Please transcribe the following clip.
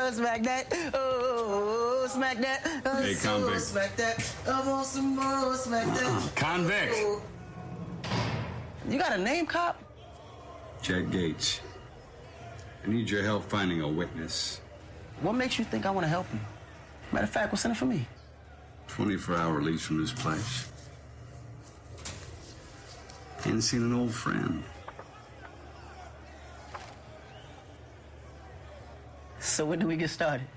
smack that. Oh, smack that. Hey, convict. Smack that. I want some more, smack that. Convict. Oh. You got a name, cop? Jack Gates. I need your help finding a witness. What makes you think I want to help you? Matter of fact, what's in it for me? 24-hour release from this place. Ain't seen an old friend. So when do we get started?